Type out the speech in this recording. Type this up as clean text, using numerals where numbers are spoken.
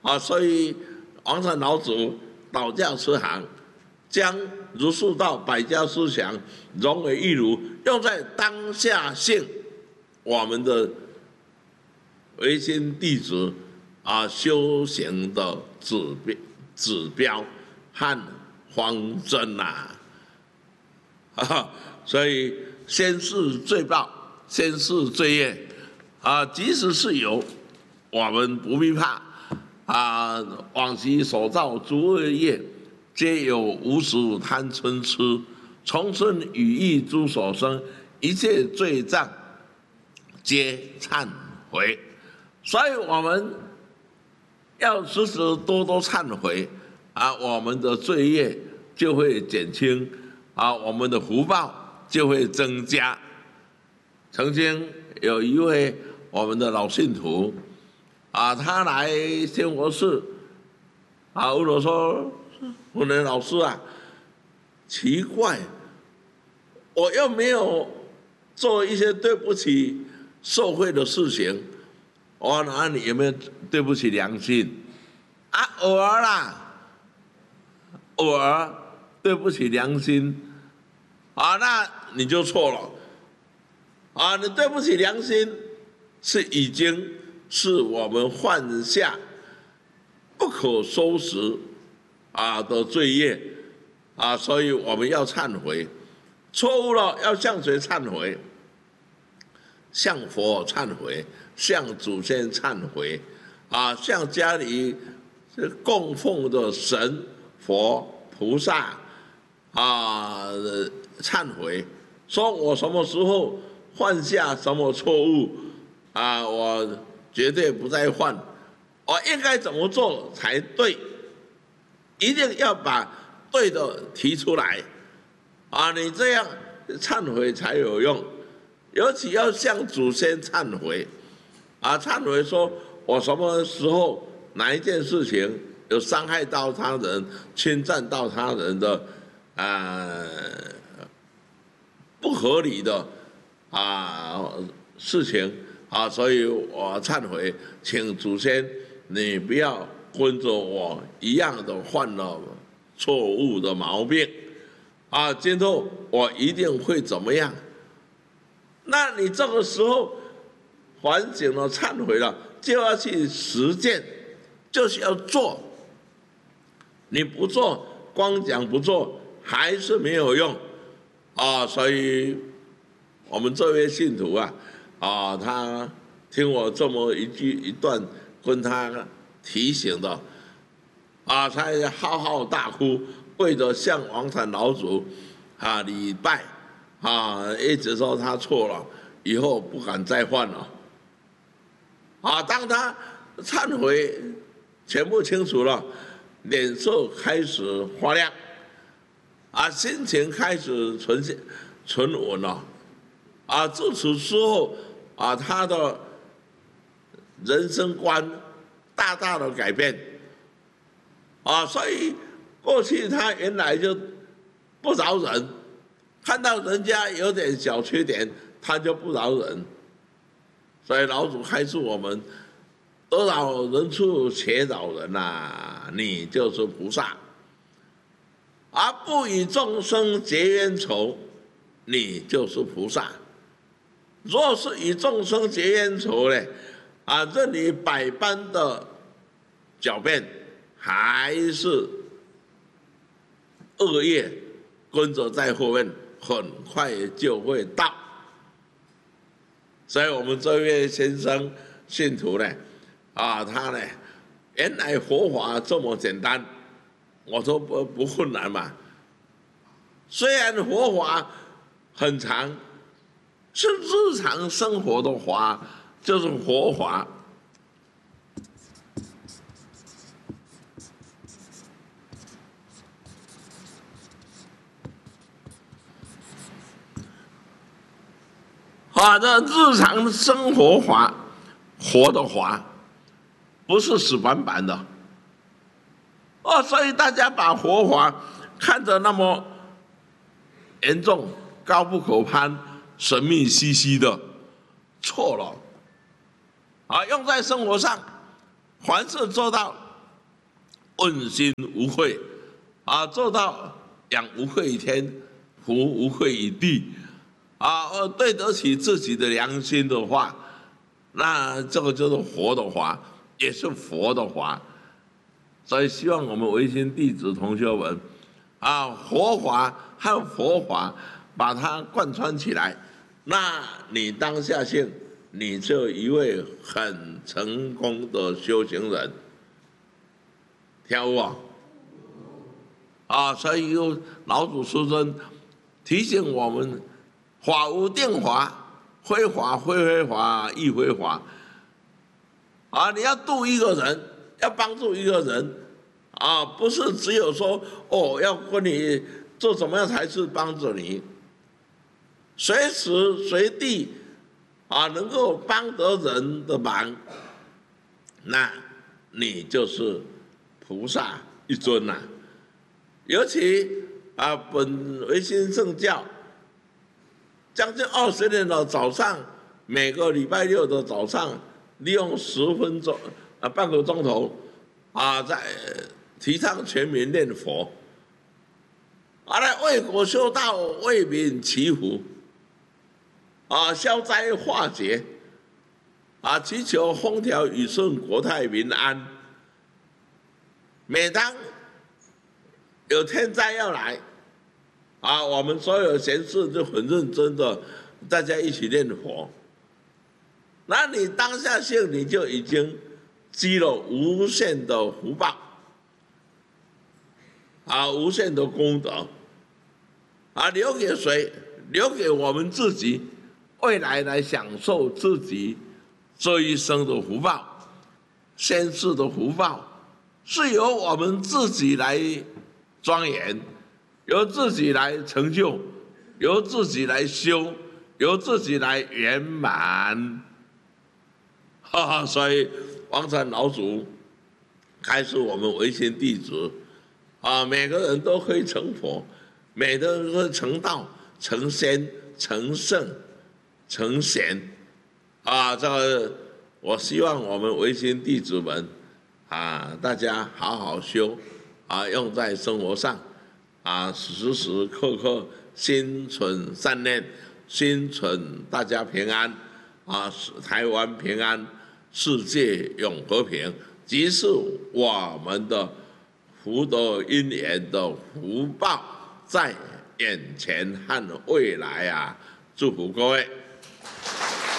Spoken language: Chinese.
所以王禅老祖道教慈航，将儒释道百家思想融为一炉，用在当下性我们的唯心弟子修行的指标和方针所以先是罪报，先是罪业即使是有，我们不必怕往昔所造诸恶业，皆有无始贪嗔痴，从身语意诸所生，一切罪障皆忏悔。所以我们要时时多多忏悔我们的罪业就会减轻我们的福报就会增加。曾经有一位我们的老信徒他来仙佛寺问我说：“文人老师奇怪，我又没有做一些对不起社会的事情，那你有没有对不起良心？偶尔啦，偶尔对不起良心那你就错了你对不起良心已经是我们犯下不可收拾的罪业所以我们要忏悔，错误了要向谁忏悔？向佛忏悔，向祖先忏悔向家里供奉的神佛菩萨忏悔，说我什么时候犯下什么错误我绝对不再犯，我应该怎么做才对？一定要把对的提出来你这样忏悔才有用。尤其要向祖先忏悔忏悔说我什么时候哪一件事情有伤害到他人、侵占到他人的不合理的事情所以我忏悔，请祖先你不要跟着我一样的犯了错误的毛病今后我一定会怎么样？那你这个时候反省了、忏悔了，就要去实践，就是要做。你不做，光讲不做还是没有用所以我们这位信徒他听我这么一段跟他提醒的才嚎嚎大哭，跪着向王禅老祖礼拜一直说他错了，以后不敢再犯了当他忏悔全部清楚了，脸色开始发亮心情开始沉稳了自此之后他的人生观大大的改变所以过去他原来就不饶人，看到人家有点小缺点他就不饶人，所以老祖开示我们：得饶人处且饶人你就是菩萨；而不与众生结冤仇，你就是菩萨。若是与众生结冤仇呢任你百般的狡辩，还是恶业跟着在后面，很快就会到。所以我们这位先生信徒呢他呢原来佛法这么简单，我说不困难嘛。虽然佛法很长，是日常生活的法，就是佛法。这日常生活法，活的法，不是死板板的所以大家把佛法看得那么严重、高不可攀、神秘兮兮的，错了用在生活上，凡事做到问心无愧，做到养无愧于天，福无愧于地，对得起自己的良心的话，那这个就是活的华，也是佛的华。所以希望我们维新弟子同学们，活华和佛华把它贯穿起来，那你当下性，你就一位很成功的修行人。听有无？所以有老祖师尊提醒我们：法无定法，非法非非法，亦非法。你要度一个人，要帮助一个人，不是只有说要跟你做怎么样才是帮助你，随时随地能够帮得人的忙，那你就是菩萨一尊呐。尤其本维新圣教将近20年了，早上每个礼拜六的早上，利用10分钟半个钟头在提倡全民念佛，来为国修道，为民祈福，消灾化解，祈求风调雨顺，国泰民安。每当有天灾要来，我们所有贤士就很认真的大家一起念佛。那你当下性你就已经积了无限的福报，无限的功德，留给谁？留给我们自己，未来来享受自己这一生的福报，先世的福报。是由我们自己来庄严，由自己来成就，由自己来修，由自己来圆满。所以王禅老祖开示我们维新弟子，每个人都可以成佛，每个人都可以成道、成仙、成圣、成贤。这个我希望我们维新弟子们。大家好好修，用在生活上，时时刻刻心存善念，心存大家平安，台湾平安，世界永和平，即是我们的福德因缘的福报在眼前和未来祝福各位。